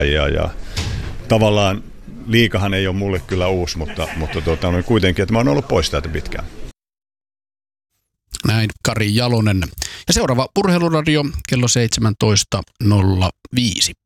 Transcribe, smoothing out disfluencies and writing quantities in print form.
ja tavallaan liikahan ei ole mulle kyllä uusi, mutta kuitenkin, että mä oon ollut pois täältä pitkään. Näin Kari Jalonen. Ja seuraava Urheiluradio kello 17.05.